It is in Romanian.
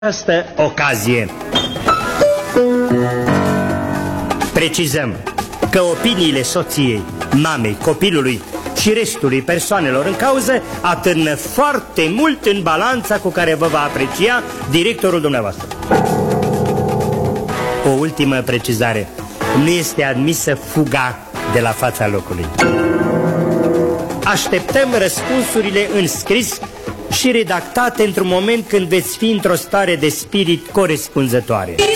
această ocazie precizăm că opiniile soției, mamei, copilului și restului persoanelor în cauză atârnă foarte mult în balanța cu care vă va aprecia directorul dumneavoastră. O ultimă precizare: nu este admisă fuga de la fața locului. Așteptăm răspunsurile în scris și redactate într-un moment când veți fi într-o stare de spirit corespunzătoare.